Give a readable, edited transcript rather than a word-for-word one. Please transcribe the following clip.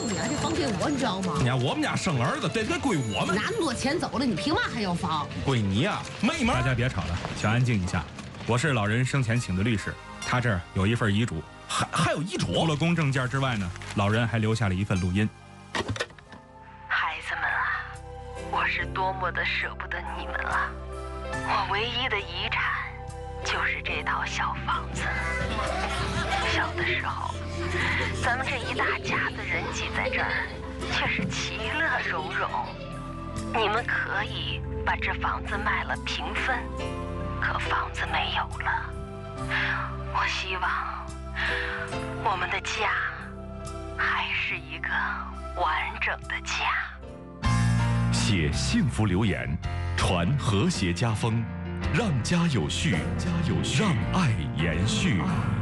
我们家这房给我，你知道吗？ 你看我们家生儿子，这归我们。 那么多钱走了，你凭嘛还要房？ 归你呀，妹妹。 大家别吵了，先安静一下。我是老人生前请的律师，他这儿有一份遗嘱， 还有遗嘱。 除了公证件之外呢，老人还留下了一份录音。 孩子们啊，我是多么的舍不得你们啊！我唯一的遗产就是这套小房子。小的时候，咱们这一大家子人挤在这儿，却是其乐融融。你们可以把这房子卖了平分，可房子没有了。我希望我们的家还是一个完整的家。 写幸福留言，传和谐家风，让家有序，让爱延续。